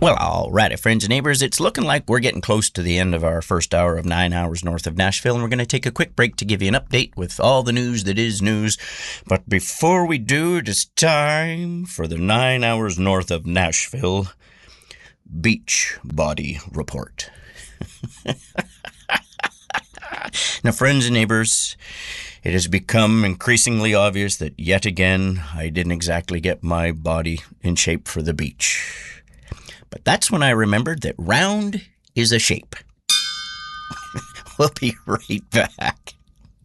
Well, alrighty, friends and neighbors, it's looking like we're getting close to the end of our first hour of 9 hours north of Nashville, and we're going to take a quick break to give you an update with all the news that is news. But before we do, it is time for the 9 hours north of Nashville Beach Body Report. Now, friends and neighbors, it has become increasingly obvious that yet again I didn't exactly get my body in shape for the beach. But that's when I remembered that round is a shape. We'll be right back.